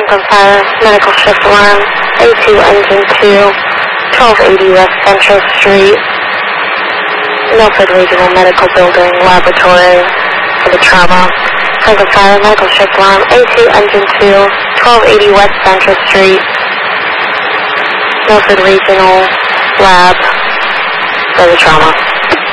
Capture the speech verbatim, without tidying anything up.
Franklin Fire, medical shift alarm, A two engine two, twelve eighty West Central Street, Milford Regional Medical Building, laboratory for the trauma. Franklin Fire, medical shift alarm, A two engine two, twelve eighty West Central Street, Milford Regional Lab for the trauma.